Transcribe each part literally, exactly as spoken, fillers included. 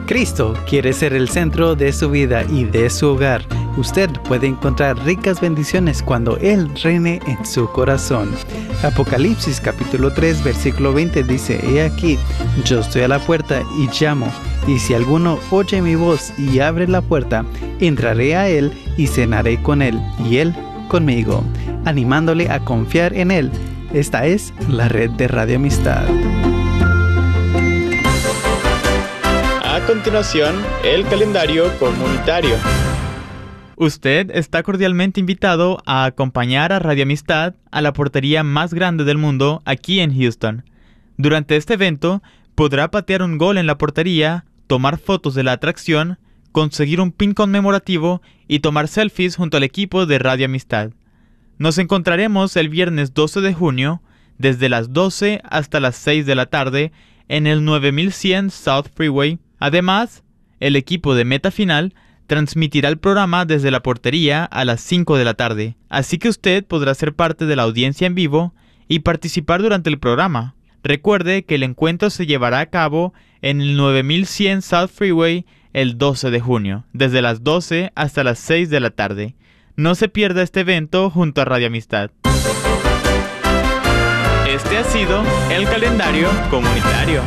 Cristo quiere ser el centro de su vida y de su hogar. Usted puede encontrar ricas bendiciones cuando Él reine en su corazón. Apocalipsis capítulo tres, versículo veinte dice: He aquí, yo estoy a la puerta y llamo, y si alguno oye mi voz y abre la puerta, entraré a Él y cenaré con Él, y Él conmigo, animándole a confiar en Él. Esta es la red de Radio Amistad. A continuación, el calendario comunitario. Usted está cordialmente invitado a acompañar a Radio Amistad a la portería más grande del mundo aquí en Houston. Durante este evento, podrá patear un gol en la portería, tomar fotos de la atracción, conseguir un pin conmemorativo y tomar selfies junto al equipo de Radio Amistad. Nos encontraremos el viernes doce de junio, desde las doce hasta las seis de la tarde, en el nueve mil cien South Freeway. Además, el equipo de Meta Final transmitirá el programa desde la portería a las cinco de la tarde, así que usted podrá ser parte de la audiencia en vivo y participar durante el programa. Recuerde que el encuentro se llevará a cabo en el nueve mil cien South Freeway el doce de junio, desde las doce hasta las seis de la tarde. No se pierda este evento junto a Radio Amistad. Este ha sido el calendario comunitario.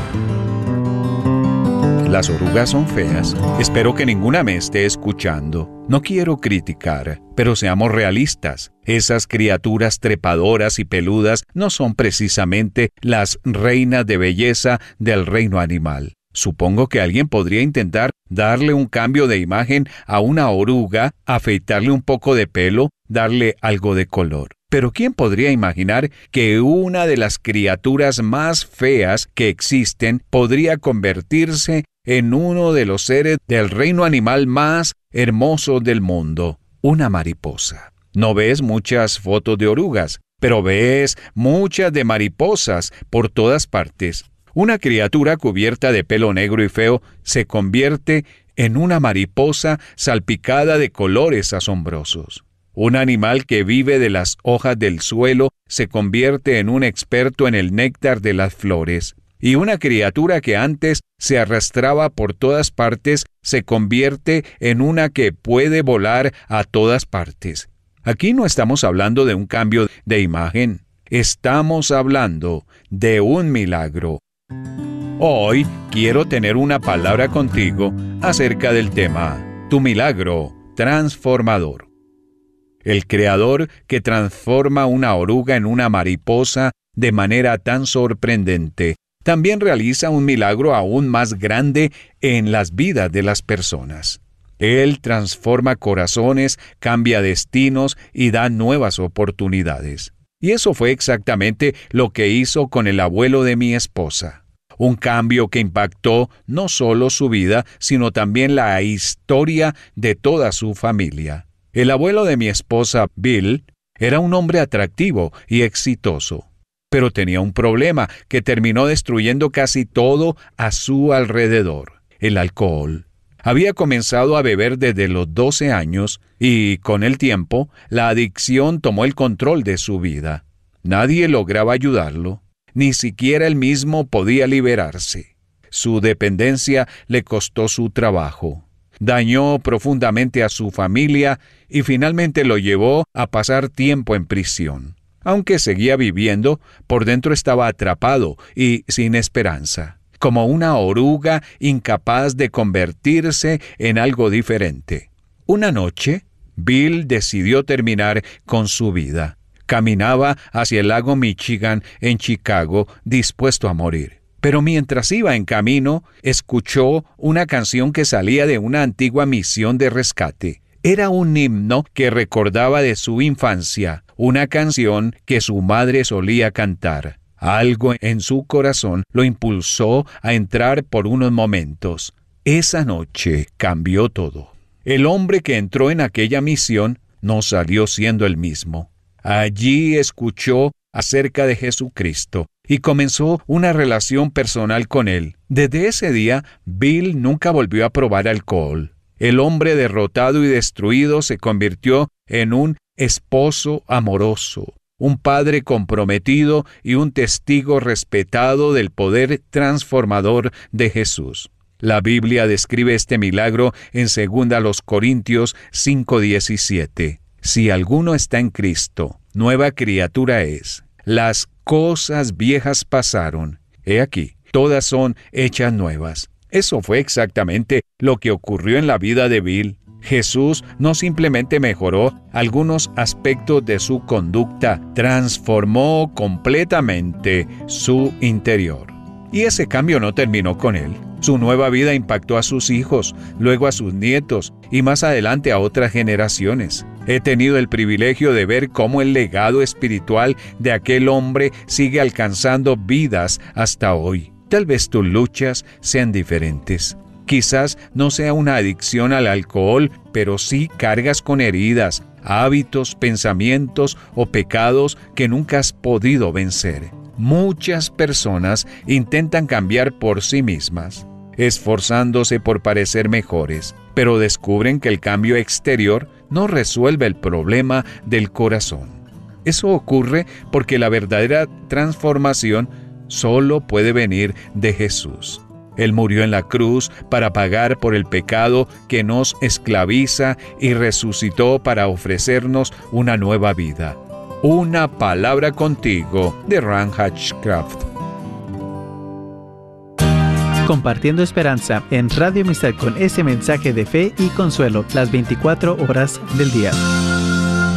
Las orugas son feas. Espero que ninguna me esté escuchando. No quiero criticar, pero seamos realistas. Esas criaturas trepadoras y peludas no son precisamente las reinas de belleza del reino animal. Supongo que alguien podría intentar darle un cambio de imagen a una oruga, afeitarle un poco de pelo, darle algo de color. Pero ¿quién podría imaginar que una de las criaturas más feas que existen podría convertirse en uno de los seres del reino animal más hermoso del mundo? Una mariposa. No ves muchas fotos de orugas, pero ves muchas de mariposas por todas partes. Una criatura cubierta de pelo negro y feo se convierte en una mariposa salpicada de colores asombrosos. Un animal que vive de las hojas del suelo se convierte en un experto en el néctar de las flores. Y una criatura que antes se arrastraba por todas partes se convierte en una que puede volar a todas partes. Aquí no estamos hablando de un cambio de imagen. Estamos hablando de un milagro. Hoy quiero tener una palabra contigo acerca del tema, tu milagro transformador. El Creador que transforma una oruga en una mariposa de manera tan sorprendente, también realiza un milagro aún más grande en las vidas de las personas. Él transforma corazones, cambia destinos y da nuevas oportunidades. Y eso fue exactamente lo que hizo con el abuelo de mi esposa. Un cambio que impactó no solo su vida, sino también la historia de toda su familia. El abuelo de mi esposa, Bill, era un hombre atractivo y exitoso, pero tenía un problema que terminó destruyendo casi todo a su alrededor: el alcohol. Había comenzado a beber desde los doce años y, con el tiempo, la adicción tomó el control de su vida. Nadie lograba ayudarlo. Ni siquiera él mismo podía liberarse. Su dependencia le costó su trabajo. Dañó profundamente a su familia y finalmente lo llevó a pasar tiempo en prisión. Aunque seguía viviendo, por dentro estaba atrapado y sin esperanza, como una oruga incapaz de convertirse en algo diferente. Una noche, Bill decidió terminar con su vida. Caminaba hacia el lago Michigan en Chicago, dispuesto a morir. Pero mientras iba en camino, escuchó una canción que salía de una antigua misión de rescate. Era un himno que recordaba de su infancia, una canción que su madre solía cantar. Algo en su corazón lo impulsó a entrar por unos momentos. Esa noche cambió todo. El hombre que entró en aquella misión no salió siendo el mismo. Allí escuchó acerca de Jesucristo y comenzó una relación personal con Él. Desde ese día, Bill nunca volvió a probar alcohol. El hombre derrotado y destruido se convirtió en un esposo amoroso, un padre comprometido y un testigo respetado del poder transformador de Jesús. La Biblia describe este milagro en dos Corintios cinco diecisiete. Si alguno está en Cristo, nueva criatura es. Las cosas viejas pasaron. He aquí, todas son hechas nuevas. Eso fue exactamente lo que ocurrió en la vida de Bill. Jesús no simplemente mejoró algunos aspectos de su conducta, transformó completamente su interior. Y ese cambio no terminó con él. Su nueva vida impactó a sus hijos, luego a sus nietos y más adelante a otras generaciones. He tenido el privilegio de ver cómo el legado espiritual de aquel hombre sigue alcanzando vidas hasta hoy. Tal vez tus luchas sean diferentes. Quizás no sea una adicción al alcohol, pero sí cargas con heridas, hábitos, pensamientos o pecados que nunca has podido vencer. Muchas personas intentan cambiar por sí mismas, esforzándose por parecer mejores, pero descubren que el cambio exterior no resuelve el problema del corazón. Eso ocurre porque la verdadera transformación solo puede venir de Jesús. Él murió en la cruz para pagar por el pecado que nos esclaviza y resucitó para ofrecernos una nueva vida. Una palabra contigo, de Ran Hatchcraft. Compartiendo esperanza en Radio Amistad con ese mensaje de fe y consuelo las veinticuatro horas del día.